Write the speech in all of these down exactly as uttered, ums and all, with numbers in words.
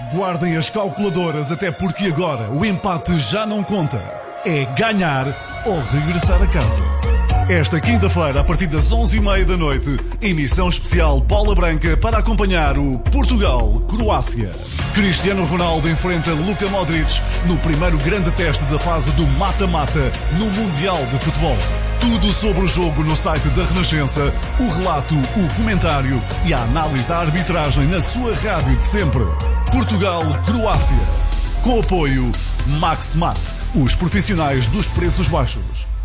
Guardem as calculadoras, até porque agora o empate já não conta. É ganhar ou regressar a casa. Esta quinta-feira, a partir das onze e meia da noite, emissão especial Bola Branca para acompanhar o Portugal-Croácia. Cristiano Ronaldo enfrenta Luka Modric no primeiro grande teste da fase do mata-mata no Mundial de Futebol. Tudo sobre o jogo no site da Renascença, o relato, o comentário e a análise à arbitragem na sua rádio de sempre. Portugal-Croácia. Com apoio Max-Mat, os profissionais dos preços baixos.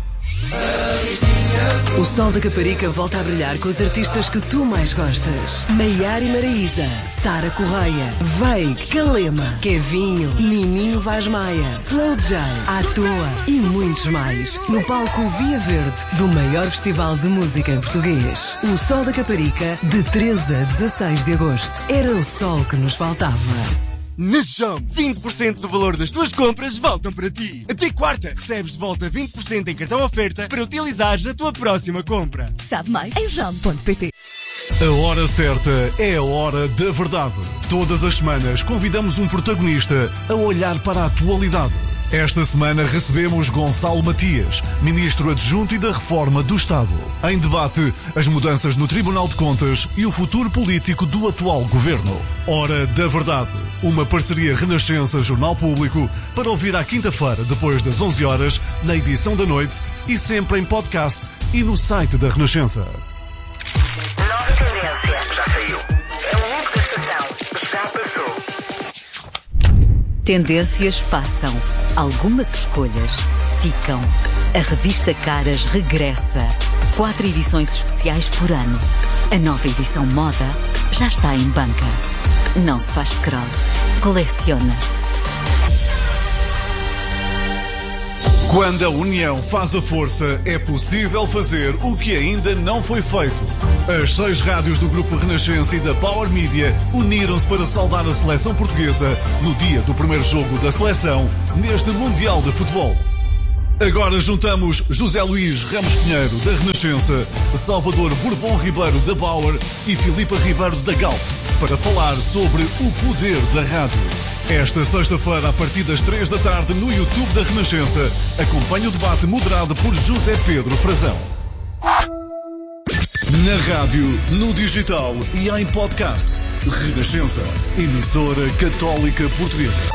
O Sol da Caparica volta a brilhar com os artistas que tu mais gostas. Maiara e Maraísa, Sara Correia, Vem, Calema, Kevinho, Nininho Vaz Maia, Slow J, À Toa e muitos mais. No palco Via Verde do maior festival de música em português. O Sol da Caparica, de treze a dezasseis de agosto. Era o sol que nos faltava. Na Jump, vinte por cento do valor das tuas compras voltam para ti. Até quarta, recebes de volta vinte por cento em cartão oferta para utilizares na tua próxima compra. Sabe mais em jump ponto pt. A hora certa é a hora da verdade. Todas as semanas convidamos um protagonista a olhar para a atualidade. Esta semana recebemos Gonçalo Matias, Ministro Adjunto e da Reforma do Estado. Em debate, as mudanças no Tribunal de Contas e o futuro político do atual governo. Hora da Verdade, uma parceria Renascença-Jornal Público para ouvir à quinta-feira, depois das onze horas, na edição da noite e sempre em podcast e no site da Renascença. Nova tendência. Já saiu. É o look da estação. Já passou. Tendências passam. Algumas escolhas ficam. A revista Caras regressa. Quatro edições especiais por ano. A nova edição moda já está em banca. Não se faz scroll. Coleciona-se. Quando a união faz a força, é possível fazer o que ainda não foi feito. As seis rádios do Grupo Renascença e da Power Media uniram-se para saudar a seleção portuguesa no dia do primeiro jogo da seleção neste Mundial de Futebol. Agora juntamos José Luís Ramos Pinheiro, da Renascença, Salvador Bourbon Ribeiro, da Power e Filipa Ribeiro, da Galp, para falar sobre o poder da rádio. Esta sexta-feira, a partir das três da tarde, no YouTube da Renascença, acompanhe o debate moderado por José Pedro Frazão. Na rádio, no digital e em podcast. Renascença, emissora católica portuguesa.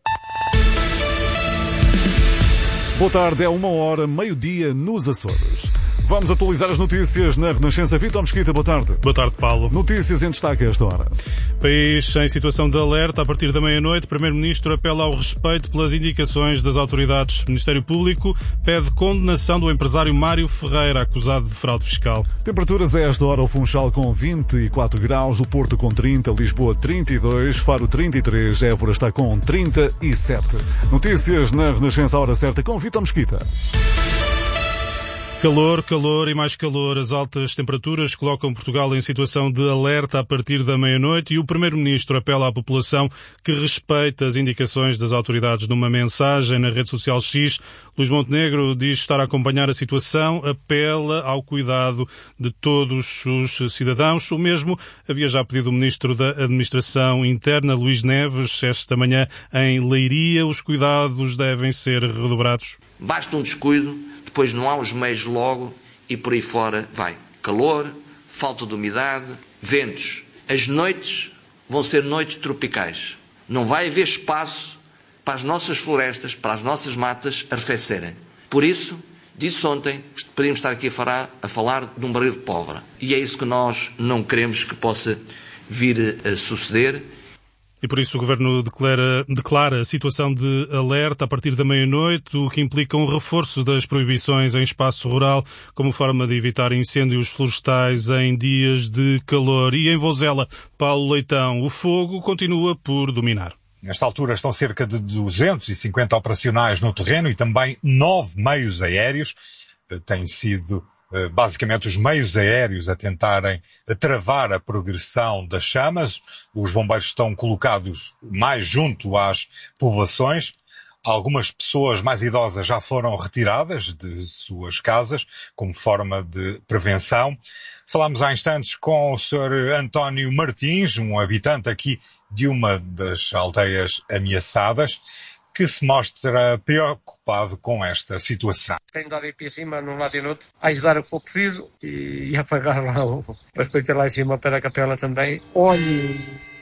Boa tarde, é uma hora, meio-dia, nos Açores. Vamos atualizar as notícias na Renascença. Vítor Mesquita, boa tarde. Boa tarde, Paulo. Notícias em destaque a esta hora. País em situação de alerta. A partir da meia-noite, o Primeiro-Ministro apela ao respeito pelas indicações das autoridades. O Ministério Público pede condenação do empresário Mário Ferreira, acusado de fraude fiscal. Temperaturas a esta hora, o Funchal com vinte e quatro graus, o Porto com trinta, Lisboa trinta e dois, Faro trinta e três, Évora está com trinta e sete. Notícias na Renascença, a hora certa, com Vítor Mesquita. Calor, calor e mais calor. As altas temperaturas colocam Portugal em situação de alerta a partir da meia-noite e o Primeiro-Ministro apela à população que respeite as indicações das autoridades. Numa mensagem na rede social X, Luís Montenegro diz estar a acompanhar a situação, apela ao cuidado de todos os cidadãos. O mesmo havia já pedido o Ministro da Administração Interna, Luís Neves, esta manhã em Leiria. Os cuidados devem ser redobrados. Basta um descuido, depois não há os meios logo e por aí fora vai. Calor, falta de umidade, ventos. As noites vão ser noites tropicais. Não vai haver espaço para as nossas florestas, para as nossas matas arrefecerem. Por isso, disse ontem, podíamos estar aqui a falar, a falar de um barril de pólvora. E é isso que nós não queremos que possa vir a suceder. E por isso o Governo declara, declara a situação de alerta a partir da meia-noite, o que implica um reforço das proibições em espaço rural, como forma de evitar incêndios florestais em dias de calor. E em Vozela, Paulo Leitão, o fogo continua por dominar. Nesta altura estão cerca de duzentos e cinquenta operacionais no terreno e também nove meios aéreos. Têm sido basicamente os meios aéreos a tentarem travar a progressão das chamas. Os bombeiros estão colocados mais junto às povoações. Algumas pessoas mais idosas já foram retiradas de suas casas como forma de prevenção. Falámos há instantes com o senhor António Martins, um habitante aqui de uma das aldeias ameaçadas, que se mostra preocupado com esta situação. Tenho dado aqui acima num lado e no outro, a ajudar o que for preciso e, e apagar lá o respeito lá em cima para a capela também. Olhe,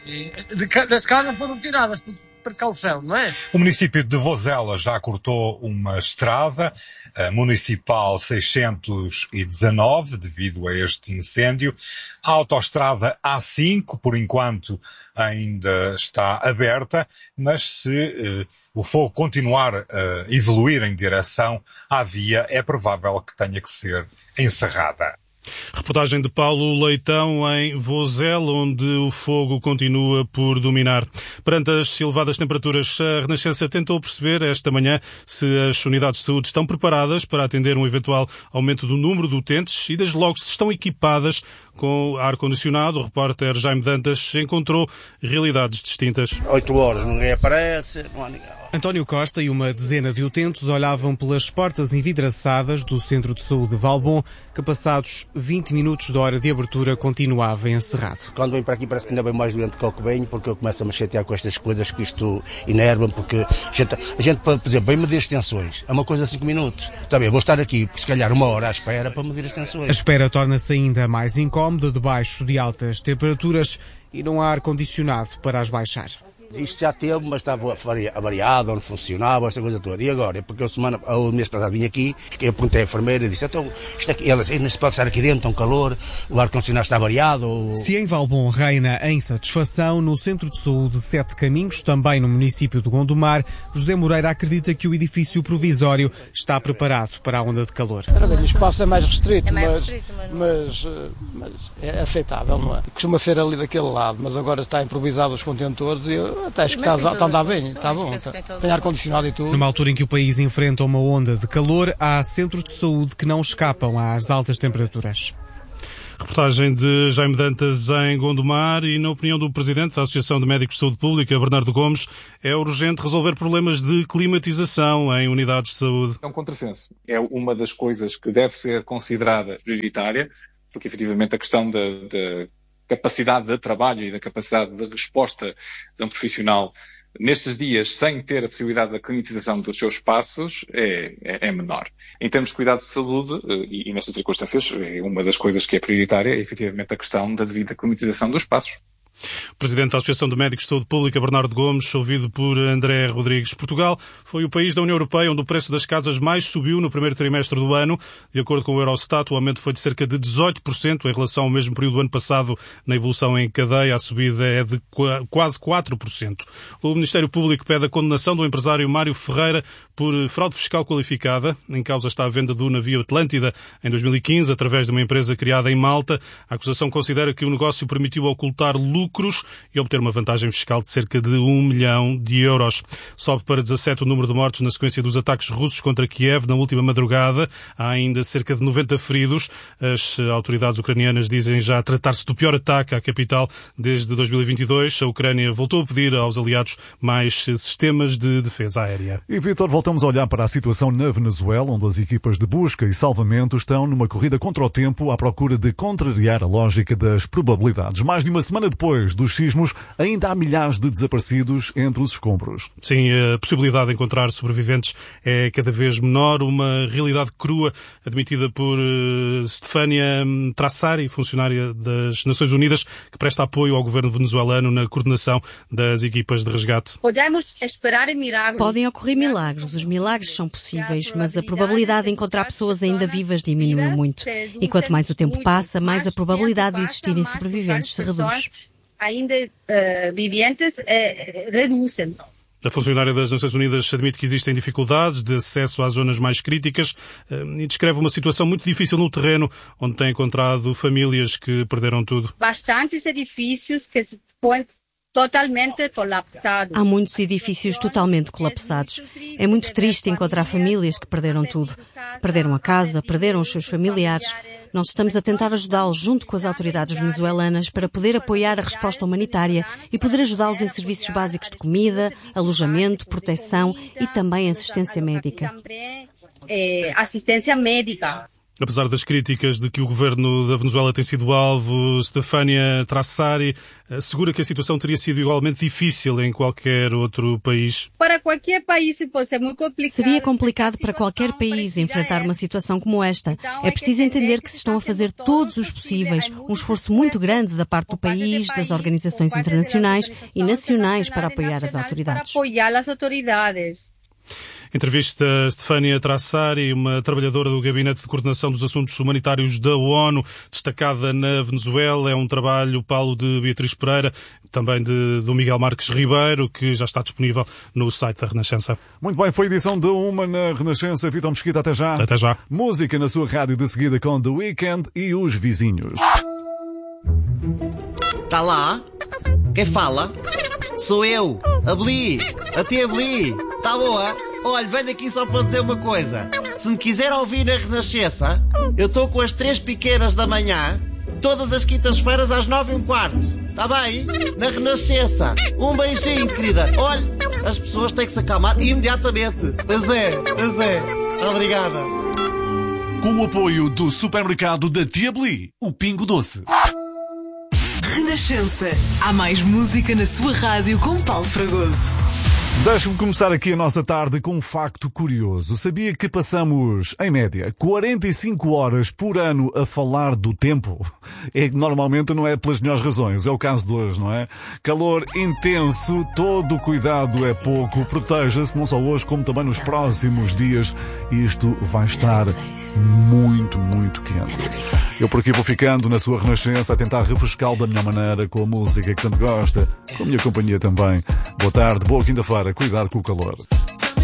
das casas foram tiradas por precaução, não é? O município de Vozela já cortou uma estrada, a municipal seiscentos e dezanove, devido a este incêndio. A autoestrada A cinco, por enquanto, ainda está aberta, mas se eh, o fogo continuar a evoluir em direção à via, é provável que tenha que ser encerrada. Reportagem de Paulo Leitão em Vozela, onde o fogo continua por dominar. Perante as elevadas temperaturas, a Renascença tentou perceber esta manhã se as unidades de saúde estão preparadas para atender um eventual aumento do número de utentes e, desde logo, se estão equipadas com ar-condicionado. O repórter Jaime Dantas encontrou realidades distintas. Oito horas, ninguém aparece, não há ninguém. António Costa e uma dezena de utentes olhavam pelas portas envidraçadas do Centro de Saúde de Valbom, que passados vinte minutos da hora de abertura continuava encerrado. Quando venho para aqui parece que ainda bem mais doente que o que venho, porque eu começo a me chatear com estas coisas que isto enerva-me, porque a gente, a gente, por exemplo, vem medir as tensões, é uma coisa de cinco minutos. Está bem, vou estar aqui, se calhar, uma hora à espera para medir as tensões. A espera torna-se ainda mais incómoda debaixo de altas temperaturas e não há ar-condicionado para as baixar. Isto já teve, mas estava avariado, não funcionava, esta coisa toda. E agora? Porque eu semana, o mês passado vim aqui, eu perguntei à enfermeira e disse, então, isto aqui, ela ainda se pode estar aqui dentro, um calor, o ar-condicionado está variado. Ou... Se em Valbom reina a insatisfação, no Centro de Saúde de Sete Caminhos, também no município de Gondomar, José Moreira acredita que o edifício provisório está preparado para a onda de calor. O espaço é mais restrito, é mais mas, restrito mas, mas, mas é aceitável, não é? Costuma ser ali daquele lado, mas agora está improvisado os contentores e eu até acho que está, está a andar bem, está bom, está, tem ar-condicionado e tudo. Numa altura em que o país enfrenta uma onda de calor, há centros de saúde que não escapam às altas temperaturas. Reportagem de Jaime Dantas em Gondomar e, na opinião do Presidente da Associação de Médicos de Saúde Pública, Bernardo Gomes, é urgente resolver problemas de climatização em unidades de saúde. É um contrassenso. É uma das coisas que deve ser considerada prioritária, porque efetivamente a questão da, da capacidade de trabalho e da capacidade de resposta de um profissional nestes dias, sem ter a possibilidade da climatização dos seus espaços, é, é, é menor. Em termos de cuidado de saúde, e, e nestas circunstâncias, é uma das coisas que é prioritária é efetivamente a questão da devida climatização dos espaços. Presidente da Associação de Médicos de Saúde Pública, Bernardo Gomes, ouvido por André Rodrigues. Portugal foi o país da União Europeia onde o preço das casas mais subiu no primeiro trimestre do ano. De acordo com o Eurostat, o aumento foi de cerca de dezoito por cento em relação ao mesmo período do ano passado. Na evolução em cadeia, a subida é de quase quatro por cento. O Ministério Público pede a condenação do empresário Mário Ferreira por fraude fiscal qualificada. Em causa está a venda do navio Atlântida em dois mil e quinze, através de uma empresa criada em Malta. A acusação considera que o negócio permitiu ocultar lucros lucros e obter uma vantagem fiscal de cerca de um milhão de euros. Sobe para dezassete o número de mortos na sequência dos ataques russos contra Kiev na última madrugada. Há ainda cerca de noventa feridos. As autoridades ucranianas dizem já tratar-se do pior ataque à capital desde dois mil e vinte e dois. A Ucrânia voltou a pedir aos aliados mais sistemas de defesa aérea. E, Vítor, voltamos a olhar para a situação na Venezuela, onde as equipas de busca e salvamento estão numa corrida contra o tempo à procura de contrariar a lógica das probabilidades. Mais de uma semana depois dos sismos, ainda há milhares de desaparecidos entre os escombros. Sim, a possibilidade de encontrar sobreviventes é cada vez menor. Uma realidade crua admitida por uh, Stefania Trassari, funcionária das Nações Unidas, que presta apoio ao governo venezuelano na coordenação das equipas de resgate. Podemos esperar milagres. Podem ocorrer milagres. Os milagres são possíveis, mas a probabilidade de encontrar pessoas ainda vivas diminui muito. E quanto mais o tempo passa, mais a probabilidade de existirem sobreviventes se reduz. Ainda uh, viventes uh, reduzem. A funcionária das Nações Unidas admite que existem dificuldades de acesso às zonas mais críticas uh, e descreve uma situação muito difícil no terreno, onde tem encontrado famílias que perderam tudo. Bastantes edifícios que se põem totalmente colapsados. Há muitos edifícios totalmente colapsados. É muito triste encontrar famílias que perderam tudo. Perderam a casa, perderam os seus familiares. Nós estamos a tentar ajudá-los junto com as autoridades venezuelanas para poder apoiar a resposta humanitária e poder ajudá-los em serviços básicos de comida, alojamento, proteção e também assistência médica. Assistência médica. Apesar das críticas de que o governo da Venezuela tem sido alvo, Stefania Trassari assegura que a situação teria sido igualmente difícil em qualquer outro país. Para qualquer país pode ser muito complicado. Seria complicado para qualquer país enfrentar uma situação como esta. É preciso entender que se estão a fazer todos os possíveis, um esforço muito grande da parte do país, das organizações internacionais e nacionais para apoiar as autoridades. Entrevista a Stefania Trassari, uma trabalhadora do Gabinete de Coordenação dos Assuntos Humanitários da ONU, destacada na Venezuela. É um trabalho, Paulo, de Beatriz Pereira, também de, do Miguel Marques Ribeiro, que já está disponível no site da Renascença. Muito bem, foi a edição de Uma na Renascença. Vitor Mesquita, até já. Até já. Música na sua rádio de seguida com The Weeknd e os Vizinhos. Tá lá? Quem fala? Sou eu, a Bli, a tia Bli. Tá boa? Olha, venho aqui só para dizer uma coisa. Se me quiser ouvir na Renascença, eu estou com as três pequenas da manhã, todas as quintas-feiras às nove e um quarto. Tá bem? Na Renascença. Um beijinho, querida. Olha, as pessoas têm que se acalmar imediatamente. Pois é, pois é. Obrigada. Com o apoio do supermercado da Tia Bli, o Pingo Doce. Renascença. Há mais música na sua rádio com Paulo Fragoso. Deixe-me começar aqui a nossa tarde com um facto curioso. Sabia que passamos, em média, quarenta e cinco horas por ano a falar do tempo? É que normalmente não é pelas melhores razões. É o caso de hoje, não é? Calor intenso, todo cuidado é pouco. Proteja-se não só hoje como também nos próximos dias. Isto vai estar muito, muito quente. Eu por aqui vou ficando na sua Renascença a tentar refrescá-lo da melhor maneira, com a música que tanto gosta, com a minha companhia também. Boa tarde, boa quinta-feira. Cuidado com o calor.